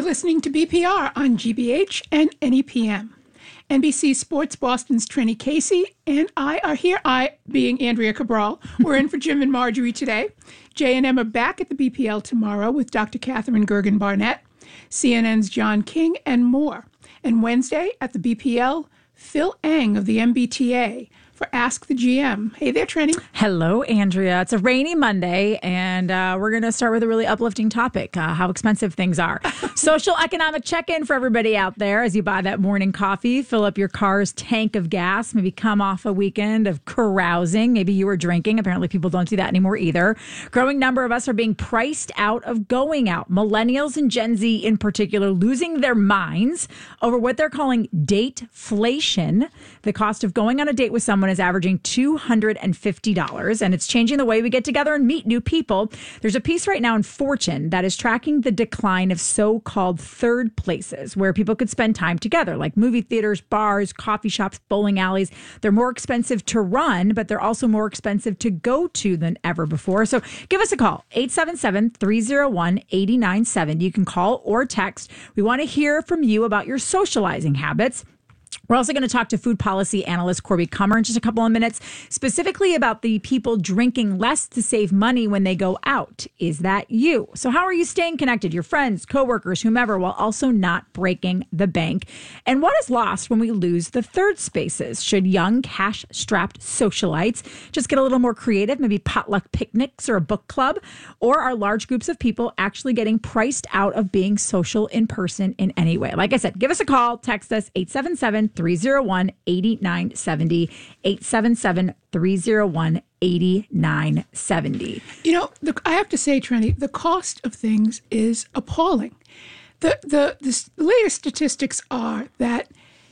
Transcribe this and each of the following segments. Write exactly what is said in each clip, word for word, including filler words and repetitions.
listening to B P R on G B H and N E P M. N B C Sports Boston's Trenny Casey and I are here, I being Andrea Cabral. We're in for Jim and Marjorie today. J and M are back at the B P L tomorrow with Doctor Catherine Gergen-Barnett, C N N's John King, and more. And Wednesday at the B P L, Phil Eng of the M B T A for Ask the G M. Hey there, Trenny. Hello, Andrea. It's a rainy Monday, and uh, we're going to start with a really uplifting topic, uh, how expensive things are. Social economic check-in for everybody out there as you buy that morning coffee, fill up your car's tank of gas, maybe come off a weekend of carousing. Maybe you were drinking. Apparently, people don't do that anymore either. Growing number of us are being priced out of going out. Millennials and Gen Z in particular losing their minds over what they're calling dateflation. The cost of going on a date with someone is averaging two hundred fifty dollars, and it's changing the way we get together and meet new people. There's a piece right now in Fortune that is tracking the decline of so-called third places where people could spend time together, like movie theaters, bars, coffee shops, bowling alleys. They're more expensive to run, but they're also more expensive to go to than ever before. So give us a call, eight seven seven, three oh one, eight nine seven zero. You can call or text. We want to hear from you about your socializing habits. We're also going to talk to food policy analyst Corby Kummer in just a couple of minutes, specifically about the people drinking less to save money when they go out. Is that you? So how are you staying connected, your friends, coworkers, whomever, while also not breaking the bank? And what is lost when we lose the third spaces? Should young, cash-strapped socialites just get a little more creative, maybe potluck picnics or a book club? Or are large groups of people actually getting priced out of being social in person in any way? Like I said, give us a call, text us, eight seven seven, three oh one, eight nine seven zero, eight seven seven, three oh one, eight nine seven zero. You know, the, I have to say, Trenny, the cost of things is appalling. The, the, the latest statistics are that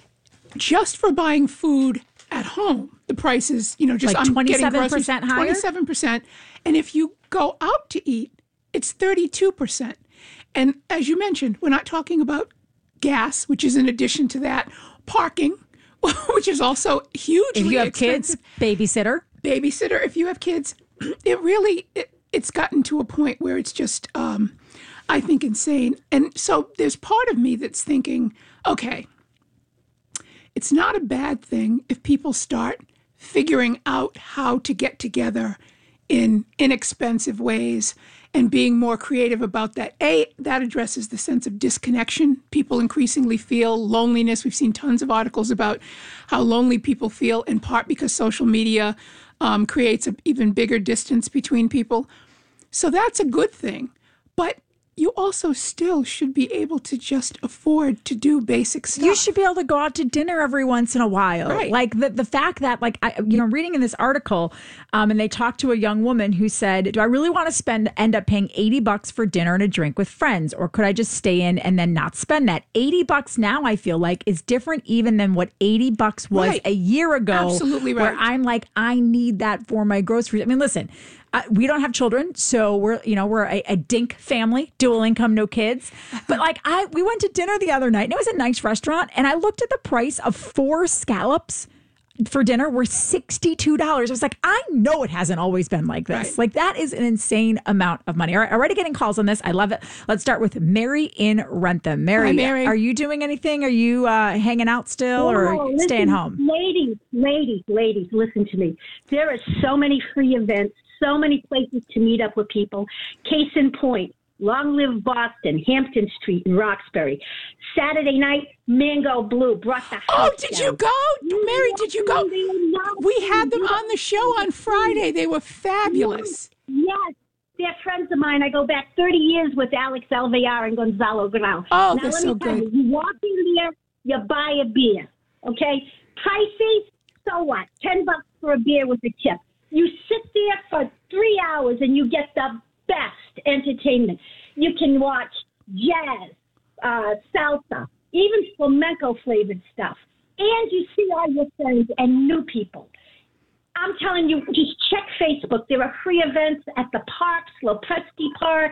just for buying food at home, the price is, you know, just like twenty-seven percent higher? twenty-seven percent. And if you go out to eat, it's thirty-two percent. And as you mentioned, we're not talking about gas, which is in addition to that, parking, which is also hugely If you have expensive. kids, babysitter. Babysitter, if you have kids, it really, it, it's gotten to a point where it's just, um, I think, insane. And so there's part of me that's thinking, okay, it's not a bad thing if people start figuring out how to get together in inexpensive ways and being more creative about that. A, that addresses the sense of disconnection. People increasingly feel loneliness. We've seen tons of articles about how lonely people feel, in part because social media um, creates an even bigger distance between people. So that's a good thing. But you also still should be able to just afford to do basic stuff. You should be able to go out to dinner every once in a while. Right. Like the, the fact that, like, I, you know, reading in this article, um, and they talked to a young woman who said, do I really want to spend, end up paying eighty bucks for dinner and a drink with friends? Or could I just stay in and then not spend that? eighty bucks now, I feel like, is different even than what eighty bucks was Right. a year ago. Absolutely right. Where I'm like, I need that for my groceries. I mean, listen, Uh, we don't have children, so we're, you know, we're a, a dink family, dual income, no kids. But like I, we went to dinner the other night, and it was a nice restaurant, and I looked at the price of four scallops for dinner were sixty-two dollars. I was like, I know it hasn't always been like this. Right. Like that is an insane amount of money. All right, already getting calls on this. I love it. Let's start with Mary in Rentham. Mary, Hi, Mary. Are you doing anything? Are you uh, hanging out still, or No, listen, staying home? Ladies, ladies, ladies, listen to me. There are so many free events, so many places to meet up with people. Case in point, Long Live Boston, Hampton Street in Roxbury. Saturday night, Mango Blue brought the house Oh, did down. you go? Mary, did you go? We had them on the show on Friday. They were fabulous. Yes. They're friends of mine. I go back thirty years with Alex Alvear and Gonzalo Grau. Oh, now, they're let so me tell good. You, you walk in there, you buy a beer, okay? Pricey, so what? Ten bucks for a beer with a tip. You sit there for three hours and you get the best entertainment. You can watch jazz, uh, salsa, even flamenco-flavored stuff. And you see all your friends and new people. I'm telling you, just check Facebook. There are free events at the parks, Lopresti Park,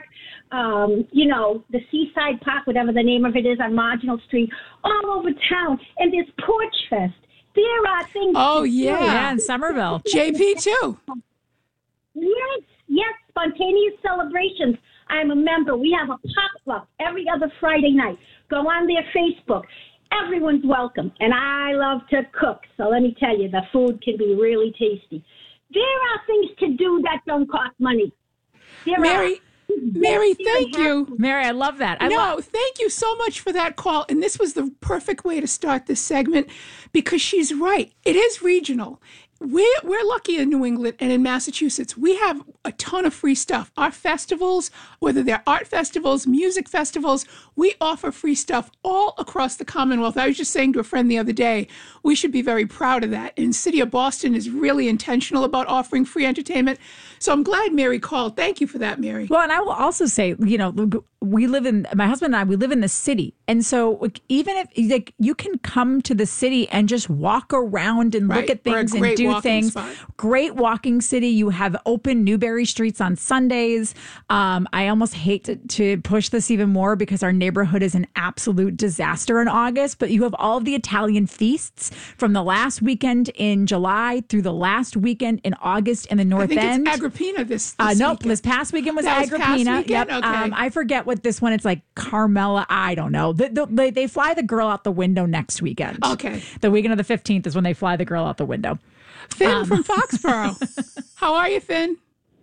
um, you know, the Seaside Park, whatever the name of it is, on Marginal Street, all over town. And there's Porch Fest. There are things. Oh, to do. yeah. Yeah, in Somerville. J P, too. Yes, yes, spontaneous celebrations. I'm a member. We have a potluck every other Friday night. Go on their Facebook. Everyone's welcome. And I love to cook. So let me tell you, the food can be really tasty. There are things to do that don't cost money. There Mary, are. Mary, thank you. Mary, I love that. I no, love- thank you so much for that call. And this was the perfect way to start this segment because she's right. It is regional. We're, we're lucky in New England and in Massachusetts. We have a ton of free stuff. Our festivals, whether they're art festivals, music festivals, we offer free stuff all across the Commonwealth. I was just saying to a friend the other day, we should be very proud of that. And the city of Boston is really intentional about offering free entertainment. So I'm glad Mary called. Thank you for that, Mary. Well, and I will also say, you know, we live in, my husband and I, we live in the city. And so like, even if like you can come to the city and just walk around and Right. look at We're a things and great do walking things. spot. Great walking city. You have open Newberry streets on Sundays. Um, I almost hate to, to push this even more because our neighborhood is an absolute disaster in August, but you have all of the Italian feasts from the last weekend in July through the last weekend in August in the North I think End. it's Agrippina this, this Uh, nope, weekend. this past weekend was That was past Agrippina. weekend? Yep. Okay. Um, I forget what this one. It's like Carmela. I don't know. The, the, they, they fly the girl out the window next weekend. Okay. The weekend of the fifteenth is when they fly the girl out the window. Finn Um. from Foxborough. How are you, Finn?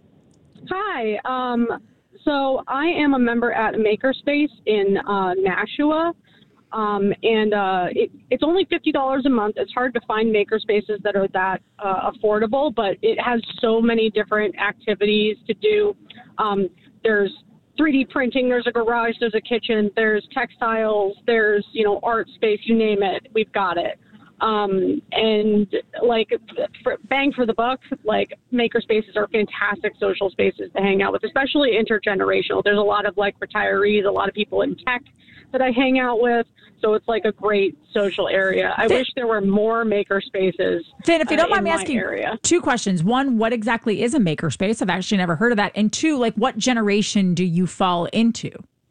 Hi. Um, so I am a member at Makerspace in uh, Nashua, um, and uh, it, it's only fifty dollars a month. It's hard to find makerspaces that are that uh, affordable, but it has so many different activities to do. Um, there's three D printing, there's a garage, there's a kitchen, there's textiles, there's, you know, art space, you name it, we've got it. Um, and like for, bang for the buck, like maker spaces are fantastic social spaces to hang out with, especially intergenerational. There's a lot of like retirees, a lot of people in tech that I hang out with. So it's like a great social area. I Finn, wish there were more maker spaces. Finn, if you don't uh, mind in me my asking, area. two questions. One, what exactly is a makerspace? I've actually never heard of that. And two, like what generation do you fall into?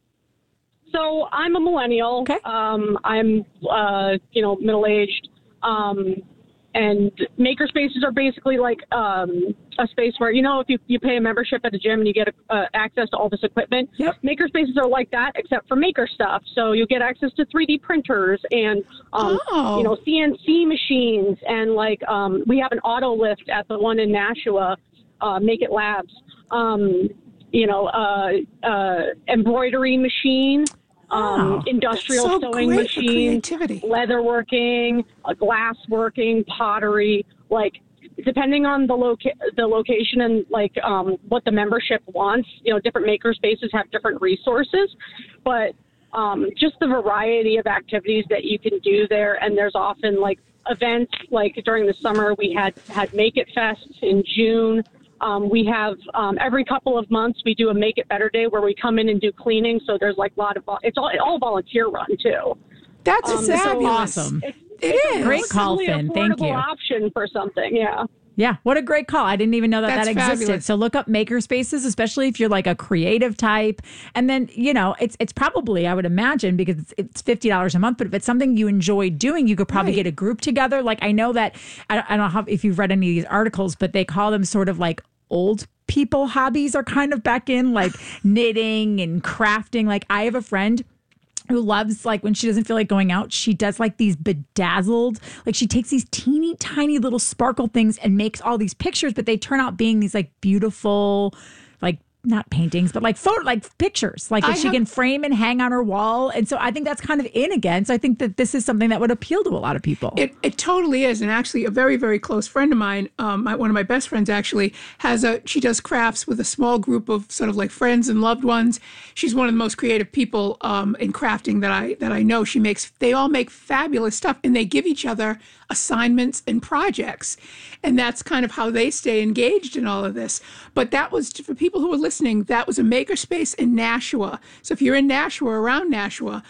So I'm a millennial. Okay. Um, I'm, uh, you know, middle-aged. Um, and maker spaces are basically like um, a space where, you know, if you, you pay a membership at a gym and you get uh, access to all this equipment, Yep. maker spaces are like that, except for maker stuff. So you get access to three D printers and, um, Oh. you know, C N C machines. And like um, we have an auto lift at the one in Nashua, uh, Make It Labs, um, you know, uh, uh, embroidery machine. Um, Oh, industrial that's so sewing great for machine, creativity. leather working, uh, glass working, pottery. Like depending on the loca- the location and like um, what the membership wants, you know, different maker spaces have different resources, but um, just the variety of activities that you can do there. And there's often like events. Like during the summer, we had had Make It Fest in June. Um, we have um, every couple of months we do a Make It Better Day where we come in and do cleaning. So there's like a lot of it's all all volunteer run too. That's Um, so fabulous. awesome. It's, It it's is. a Great call, relatively Finn. Thank affordable you. Option for something, yeah. Yeah, what a great call. I didn't even know that That's that existed. fabulous. So look up maker spaces, especially if you're like a creative type. And then, you know, it's it's probably, I would imagine, because it's, it's fifty dollars a month, but if it's something you enjoy doing, you could probably Right. get a group together. Like I know that, I don't, I don't know how, if you've read any of these articles, but they call them sort of like old people hobbies are kind of back in, like knitting and crafting. Like I have a friend who loves, like when she doesn't feel like going out, she does like these bedazzled, like she takes these teeny tiny little sparkle things and makes all these pictures, but they turn out being these like beautiful, like not paintings, but like photo, like pictures, like that I she have- can frame and hang on her wall. And so I think that's kind of in again. So I think that this is something that would appeal to a lot of people. It, it totally is. And actually, a very, very close friend of mine, um, my, one of my best friends actually, has a, she does crafts with a small group of sort of like friends and loved ones. She's one of the most creative people um, in crafting that I, that I know. She makes, they all make fabulous stuff and they give each other assignments and projects. And that's kind of how they stay engaged in all of this. But that was, for people who are listening, that was a makerspace in Nashua. So if you're in Nashua, around Nashua,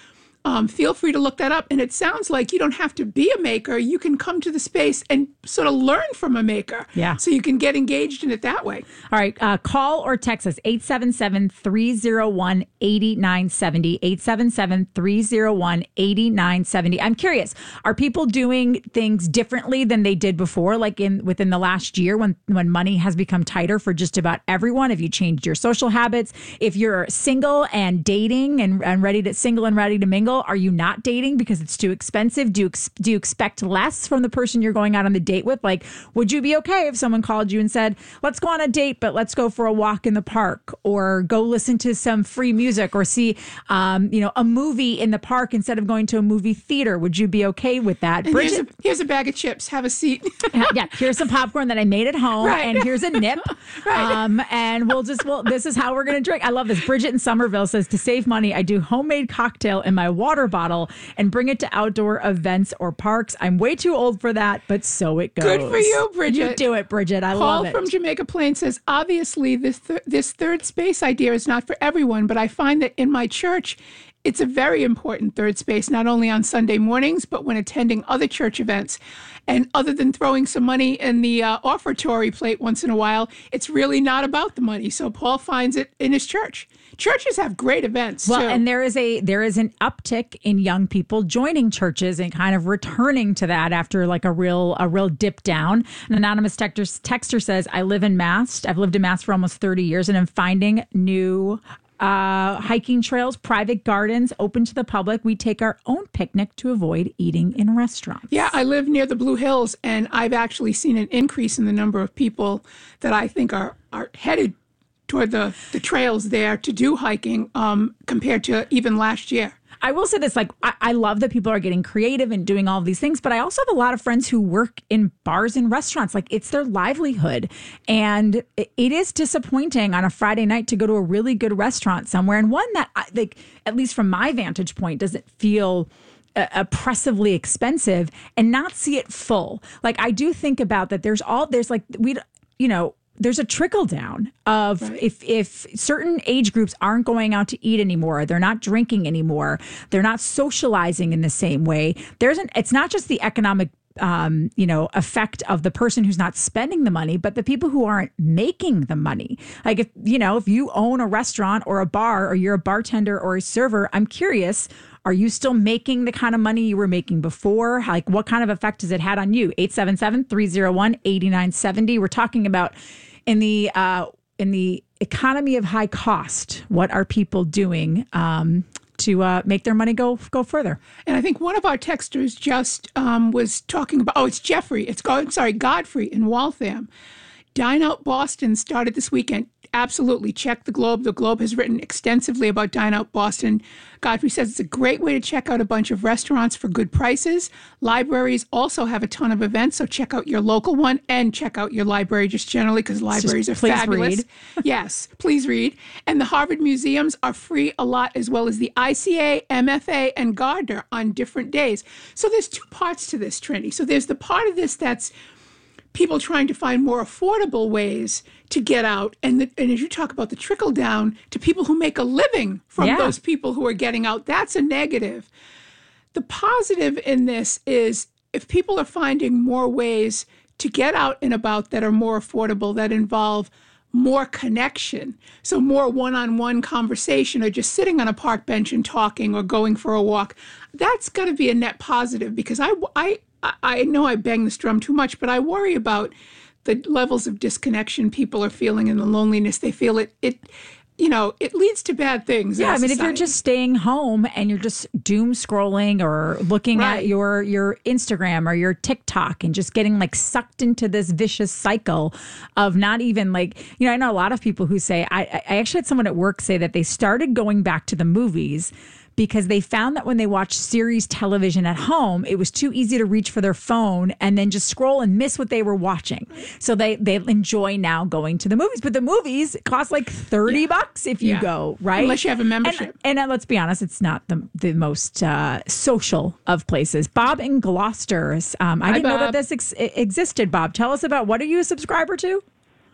um, feel free to look that up. And it sounds like you don't have to be a maker. You can come to the space and sort of learn from a maker. Yeah. So you can get engaged in it that way. All right. Uh, call or text us eight seven seven, three oh one, eight nine seven oh, eight seven seven, three oh one, eight nine seven oh. I'm curious, are people doing things differently than they did before, like in within the last year when, when money has become tighter for just about everyone? Have you changed your social habits? If you're single and dating and, and ready to single and ready to mingle, are you not dating because it's too expensive? Do you, ex- do you expect less from the person you're going out on the date with? Like, would you be okay if someone called you and said, let's go on a date, but let's go for a walk in the park, or go listen to some free music, or see, um, you know, a movie in the park instead of going to a movie theater? Would you be okay with that? And Bridget, here's, a, here's a bag of chips. Have a seat. yeah, here's some popcorn that I made at home, Right. and here's a nip. Right. Um, and we'll just, well, this is how we're going to drink. I love this. Bridget in Somerville says, to save money, I do homemade cocktail in my water bottle and bring it to outdoor events or parks. I'm way too old for that, but so it goes. Good for you, Bridget. You do it, Bridget. I Paul love it. from Jamaica Plain says, obviously, this th- this third space idea is not for everyone, but I find that in my church, it's a very important third space, not only on Sunday mornings, but when attending other church events. And other than throwing some money in the uh, offertory plate once in a while, it's really not about the money. So Paul finds it in his church. Churches have great events, Well, too. and there is a there is an uptick in young people joining churches and kind of returning to that after like a real a real dip down. An anonymous texter, texter says, I live in Mass. I've lived in Mass for almost thirty years, and I'm finding new uh, hiking trails, private gardens open to the public. We take our own picnic to avoid eating in restaurants. Yeah, I live near the Blue Hills, and I've actually seen an increase in the number of people that I think are, are headed toward the, the trails there to do hiking um, compared to even last year. I will say this, like, I, I love that people are getting creative and doing all of these things, but I also have a lot of friends who work in bars and restaurants. Like, it's their livelihood. And it, it is disappointing on a Friday night to go to a really good restaurant somewhere, and one that, I, like, at least from my vantage point, doesn't feel uh, oppressively expensive, and not see it full. Like, I do think about that. There's all, there's like, we, you know, there's a trickle down of right. if if certain age groups aren't going out to eat anymore, they're not drinking anymore, they're not socializing in the same way. There's an it's not just the economic um, you know, effect of the person who's not spending the money, but the people who aren't making the money. Like, if, you know, if you own a restaurant or a bar, or you're a bartender or a server, I'm curious, are you still making the kind of money you were making before? Like, what kind of effect has it had on you? eight seven seven, three oh one, eight nine seven oh. We're talking about in the uh, in the economy of high cost, what are people doing um, to uh, make their money go go further? And I think one of our texters just um, was talking about, oh, it's Jeffrey. It's, I'm sorry, Godfrey in Waltham. Dine Out Boston started this weekend. Absolutely. Check the Globe. The Globe has written extensively about Dine Out Boston. Godfrey says it's a great way to check out a bunch of restaurants for good prices. Libraries also have a ton of events, so check out your local one and check out your library just generally, because libraries Just are please fabulous. read. Yes, please read. And the Harvard museums are free a lot, as well as the I C A, M F A, and Gardner on different days. So there's two parts to this, Trinity. So there's the part of this that's people trying to find more affordable ways to get out. And, the, and as you talk about the trickle down to people who make a living from Yeah. those people who are getting out, that's a negative. The positive in this is if people are finding more ways to get out and about that are more affordable, that involve more connection, so more one-on-one conversation, or just sitting on a park bench and talking, or going for a walk, that's got to be a net positive. Because I, I, I know I bang this drum too much, but I worry about the levels of disconnection people are feeling and the loneliness they feel. It, it, you know, it leads to bad things. Yeah, in I mean, if you're society. just staying home and you're just doom scrolling or looking Right. at your your Instagram or your TikTok and just getting like sucked into this vicious cycle of not even like, you know, I know a lot of people who say, I, I actually had someone at work say that they started going back to the movies because they found that when they watched series television at home, it was too easy to reach for their phone and then just scroll and miss what they were watching. So they, they enjoy now going to the movies. But the movies cost like thirty Yeah. bucks if you Yeah. go, right? Unless you have a membership. And, and uh, let's be honest, it's not the the most uh, social of places. Bob in Gloucester, um, I Hi, didn't know that Bob. this ex- existed, Bob. Tell us about, what are you a subscriber to?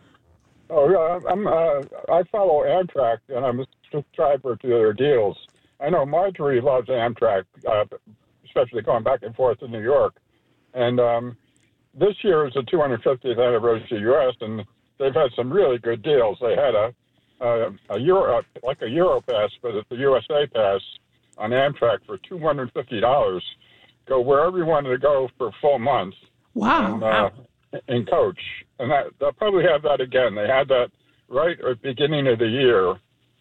Oh, yeah, I'm. Uh, I follow Amtrak, and I'm a subscriber to their deals. I know Marjorie loves Amtrak, uh, especially going back and forth to New York. And um, this year is the two hundred fiftieth anniversary of the U S, and they've had some really good deals. They had a a, a Euro, like a Euro pass, but it's the U S A pass on Amtrak for two hundred fifty dollars. Go wherever you wanted to go for a full month. Wow. And, uh, in coach. And that, they'll probably have that again. They had that right at the beginning of the year.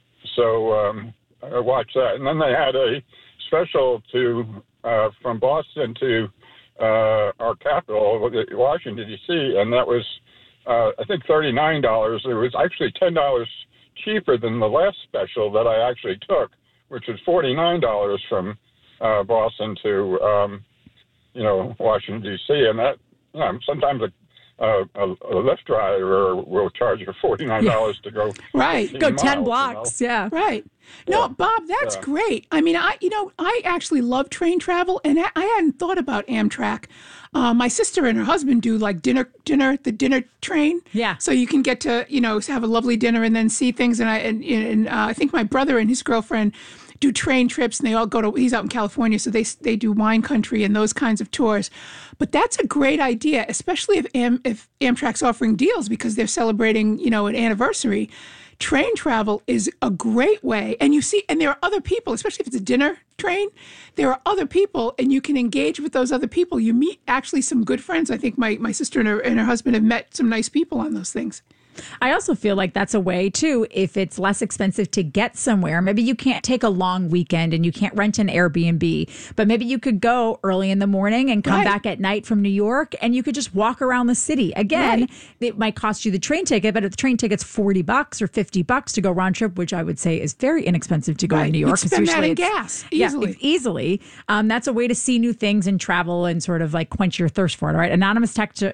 So um, I watched that. And then they had a special to uh, from Boston to uh, our capital, Washington, D C, and that was, uh, I think, thirty-nine dollars. It was actually ten dollars cheaper than the last special that I actually took, which was forty-nine dollars from uh, Boston to, um, you know, Washington, D C. And that, you know, sometimes a Uh, a, a Lyft driver will charge you forty-nine dollars yeah. to go right go miles, ten blocks you know? yeah right no yeah. Bob, that's yeah. great. I mean, I you know I actually love train travel, and I, I hadn't thought about Amtrak. Uh, my sister and her husband do like dinner dinner the dinner train, yeah so you can get to, you know, have a lovely dinner and then see things. And I and, and uh, I think my brother and his girlfriend do train trips, and they all go to, he's out in California, so they they do wine country and those kinds of tours. But that's a great idea, especially if Am, if Amtrak's offering deals because they're celebrating, you know, an anniversary. Train travel is a great way, and you see, and there are other people, especially if it's a dinner train. There are other people, and you can engage with those other people. You meet actually some good friends. I think my my sister and her and her husband have met some nice people on those things. I also feel like that's a way, too, if it's less expensive to get somewhere. Maybe you can't take a long weekend and you can't rent an Airbnb, but maybe you could go early in the morning and come right. back at night from New York, and you could just walk around the city. Again, right. it might cost you the train ticket, but if the train ticket's forty bucks or fifty bucks to go round trip, which I would say is very inexpensive to go right. to New York. You'd spend that in it's, gas easily. Yeah, easily. Um, that's a way to see new things and travel and sort of like quench your thirst for it. All right. Anonymous texter,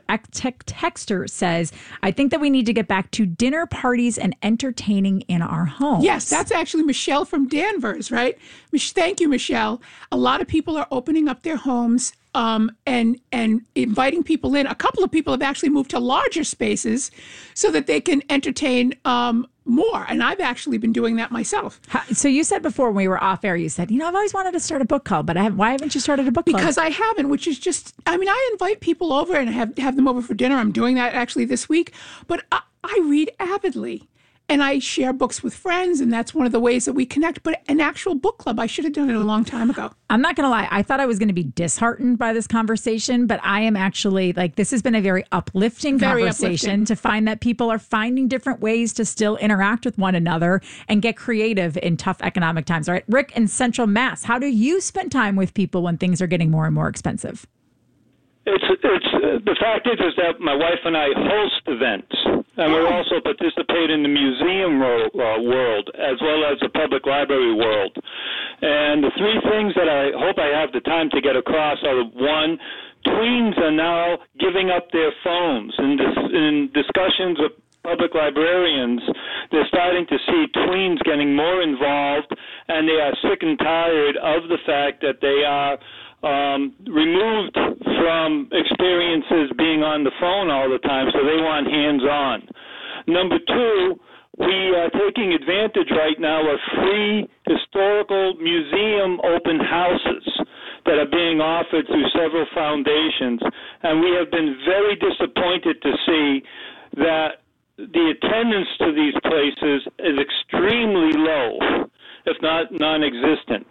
texter says, I think that we need to get back to dinner parties and entertaining in our homes. Yes, that's actually Michelle from Danvers, right? Mich- Thank you, Michelle. A lot of people are opening up their homes um, and and inviting people in. A couple of people have actually moved to larger spaces so that they can entertain um, more. And I've actually been doing that myself. So you said before when we were off air, you said, you know, I've always wanted to start a book club, but I have, why haven't you started a book club? Because I haven't, which is just, I mean, I invite people over and have, have them over for dinner. I'm doing that actually this week. But I, I read avidly. And I share books with friends, and that's one of the ways that we connect. But an actual book club, I should have done it a long time ago. I'm not going to lie. I thought I was going to be disheartened by this conversation, but I am actually, like, this has been a very uplifting very conversation uplifting. to find that people are finding different ways to still interact with one another and get creative in tough economic times. All right, Rick in Central Mass, how do you spend time with people when things are getting more and more expensive? It's it's uh, the fact is is that my wife and I host events, and we also participate in the museum ro- uh, world as well as the public library world. And the three things that I hope I have the time to get across are: one, tweens are now giving up their phones. In dis- in discussions with public librarians, they're starting to see tweens getting more involved, and they are sick and tired of the fact that they are Um, removed from experiences being on the phone all the time, so they want hands-on. Number two, we are taking advantage right now of free historical museum open houses that are being offered through several foundations, and we have been very disappointed to see that the attendance to these places is extremely low, if not non-existent.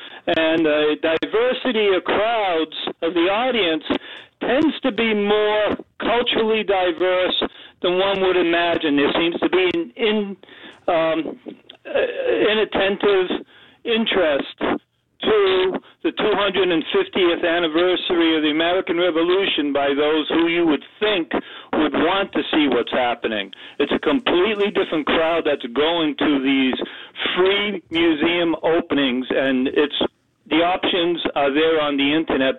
And the uh, diversity of crowds of the audience tends to be more culturally diverse than one would imagine. There seems to be an in, um, uh, inattentive interest to the two hundred fiftieth anniversary of the American Revolution by those who you would think would want to see what's happening. It's a completely different crowd that's going to these free museum openings, and it's the options are there on the internet.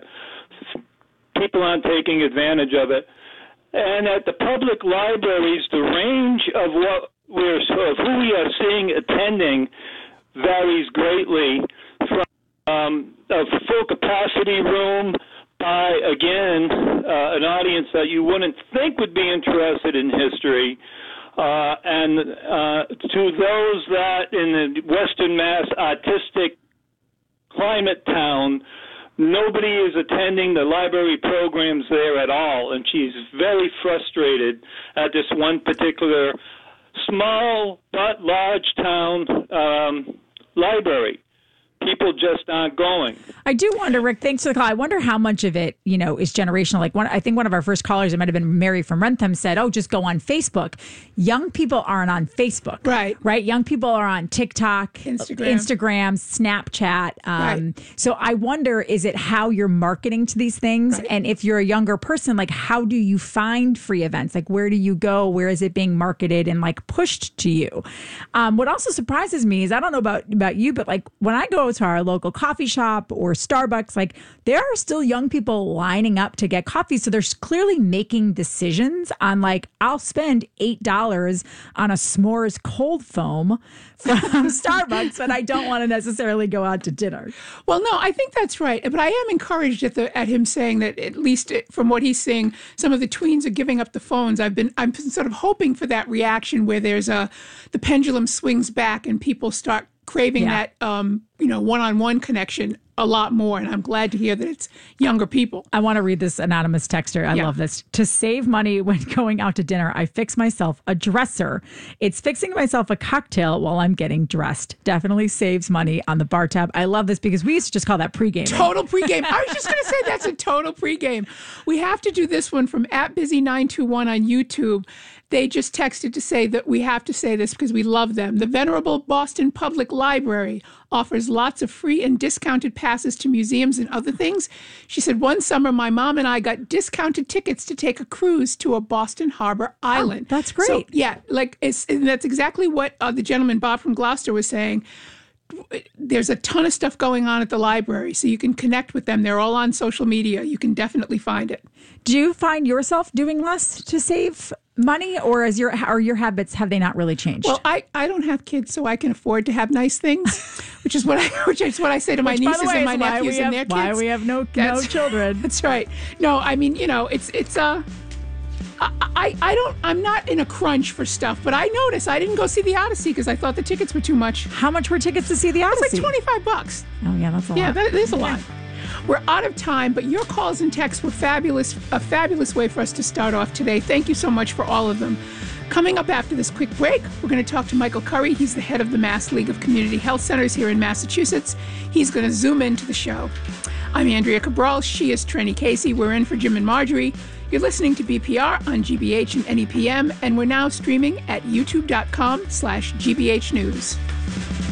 People aren't taking advantage of it. And at the public libraries, the range of what we're of who we are seeing attending varies greatly, from um, a full capacity room by, again, uh, an audience that you wouldn't think would be interested in history, uh, and uh, to those that in the Western Mass artistic climate town. Nobody is attending the library programs there at all, and she's very frustrated at this one particular small but large town um, library. People just aren't going. I do wonder, Rick, thanks for the call. I wonder how much of it, you know, is generational. Like one, I think one of our first callers, it might have been Mary from Rentham, said, oh, just go on Facebook. Young people aren't on Facebook. Right. Right. Young people are on TikTok, Instagram, Instagram Snapchat. Um, right. So I wonder, is it how you're marketing to these things? Right. And if you're a younger person, like how do you find free events? Like where do you go? Where is it being marketed and like pushed to you? Um, what also surprises me is, I don't know about, about you, but like when I go to our local coffee shop or Starbucks, like there are still young people lining up to get coffee. So they're clearly making decisions on like, I'll spend eight dollars on a s'mores cold foam from Starbucks, but I don't want to necessarily go out to dinner. Well, no, I think that's right. But I am encouraged at the at him saying that, at least from what he's seeing, some of the tweens are giving up the phones. I've been I'm sort of hoping for that reaction where there's a the pendulum swings back and people start craving Yeah. that um, you know, one-on-one connection a lot more. And I'm glad to hear that it's younger people. I want to read this anonymous texter. I Yeah. love this. To save money when going out to dinner, I fix myself a dresser. It's fixing myself a cocktail while I'm getting dressed. Definitely saves money on the bar tab. I love this because we used to just call that pregame. Total pregame. I was just going to say that's a total pregame. We have to do this one from at busy nine two one on YouTube. They just texted to say that we have to say this because we love them. The venerable Boston Public Library offers lots of free and discounted passes to museums and other things. She said, one summer, my mom and I got discounted tickets to take a cruise to a Boston Harbor island. that's great. So, yeah, like it's, and that's exactly what uh, the gentleman, Bob from Gloucester, was saying. There's a ton of stuff going on at the library, so you can connect with them. They're all on social media. You can definitely find it. Do you find yourself doing less to save money, or is your or your habits, have they not really changed? Well, I, I don't have kids, so I can afford to have nice things, which is what I which is what I say to my Which, by the nieces way, and my is why nephews we and have- their kids. why we have no no That's- children. That's right. No, I mean, you know, it's it's uh I, I, I don't, I'm not in a crunch for stuff, but I noticed I didn't go see the Odyssey because I thought the tickets were too much. How much were tickets to see the Odyssey? It's like twenty-five bucks. Oh, yeah, that's a Yeah, lot. that is a lot. We're out of time, but your calls and texts were fabulous, a fabulous way for us to start off today. Thank you so much for all of them. Coming up after this quick break, we're going to talk to Michael Curry. He's the head of the Mass League of Community Health Centers here in Massachusetts. He's going to zoom into the show. I'm Andrea Cabral. She is Trenny Casey. We're in for Jim and Marjorie. You're listening to B P R on G B H and N E P M, and we're now streaming at youtube.com slash GBH News.